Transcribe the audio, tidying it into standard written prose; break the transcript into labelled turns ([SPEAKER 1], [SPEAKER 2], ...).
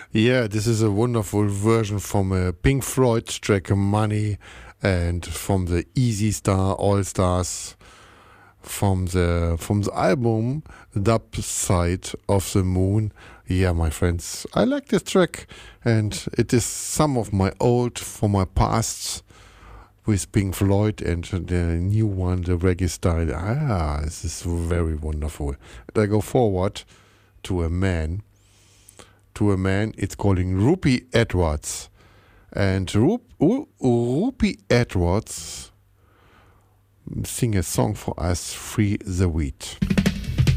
[SPEAKER 1] Yeah, this is a wonderful version from a Pink Floyd track Money and from the Easy Star All Stars from the album Dub Side of the Moon. Yeah, my friends, I like this track and it is some of my old from my past with Pink Floyd and the new one, the reggae style. This is very wonderful. And I go forward to a man it's calling Rupi Edwards. And Rupi Edwards sing a song for us, Free the Wheat.